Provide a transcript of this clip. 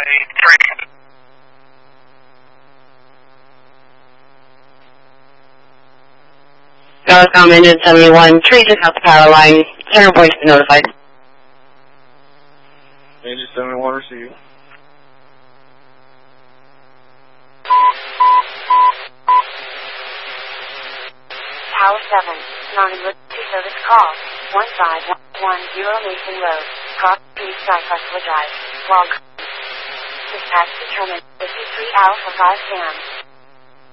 Telecom Engine 71, tree just out the power line. Center voice to notified. Engine 71 received. Tower 7, non-emergency service call. 1510 Mason Road. Cross Street, Cypress Drive. Log. Dispatch determined 53 Alpha 5 Sam.